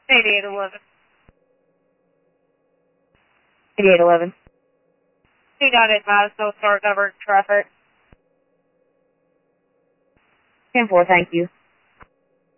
8811. 8811. C-Dot advised, no start covered traffic. 10-4, thank you.